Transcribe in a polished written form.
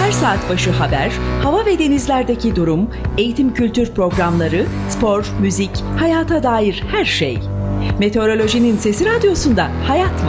Her saat başı haber, hava ve denizlerdeki durum, eğitim kültür programları, spor, müzik, hayata dair her şey. Meteorolojinin Sesi Radyosu'nda hayat var.